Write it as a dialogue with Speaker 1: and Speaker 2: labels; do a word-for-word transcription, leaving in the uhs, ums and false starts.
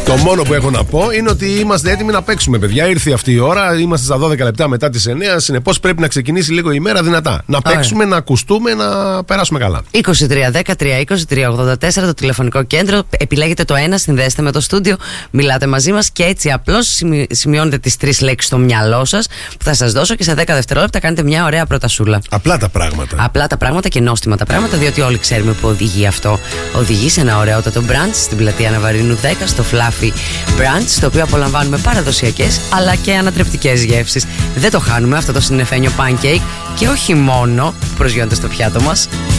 Speaker 1: Το μόνο που έχω να πω είναι ότι είμαστε έτοιμοι να παίξουμε, παιδιά. Ήρθε αυτή η ώρα, είμαστε στα δώδεκα λεπτά μετά τις εννιά. Συνεπώς πρέπει να ξεκινήσει λίγο η μέρα δυνατά. Να
Speaker 2: Ωραία.
Speaker 1: παίξουμε, να ακουστούμε, να περάσουμε καλά.
Speaker 2: είκοσι τρία δέκα τρία είκοσι τρία ογδόντα τέσσερα το τηλεφωνικό κέντρο. Επιλέγετε το ένα, συνδέστε με το στούντιο, μιλάτε μαζί μας και έτσι απλώς σημει... σημειώνετε τις τρεις λέξεις στο μυαλό σας που θα σας δώσω και σε δέκα δευτερόλεπτα κάνετε μια ωραία προτασούλα.
Speaker 1: Απλά τα πράγματα.
Speaker 2: Απλά τα πράγματα και νόστιμα τα πράγματα, διότι όλοι ξέρουμε που οδηγεί αυτό. Οδηγεί σε ένα ωραιότατο brunch στην πλατεία Ναβαρίνου δέκα, στο Fluffy Brunch, στο οποίο απολαμβάνουμε παραδοσιακές αλλά και ανατρεπτικές γεύσεις. Δεν το χάνουμε αυτό το συννεφένιο pancake και όχι μόνο που προσγειώνεται στο πιάτο μας.